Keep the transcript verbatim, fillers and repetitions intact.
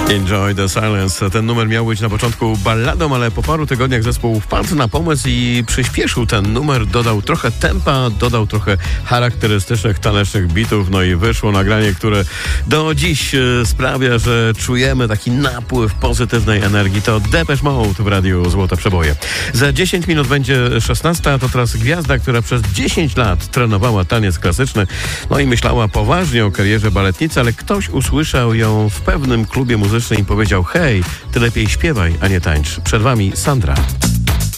Enjoy the Silence. Ten numer miał być na początku balladą, ale po paru tygodniach zespół wpadł na pomysł i przyspieszył ten numer, dodał trochę tempa, dodał trochę charakterystycznych, tanecznych bitów, no i wyszło nagranie, które do dziś sprawia, że czujemy taki napływ pozytywnej energii. To Depeche Mode w radiu Złote Przeboje. Za dziesięć minut będzie szesnasta, to teraz gwiazda, która przez dziesięć lat trenowała taniec klasyczny, no i myślała poważnie o karierze baletnicy, ale ktoś usłyszał ją w pewnym klubie muzycznym i powiedział: hej, ty lepiej śpiewaj, a nie tańcz. Przed wami Sandra.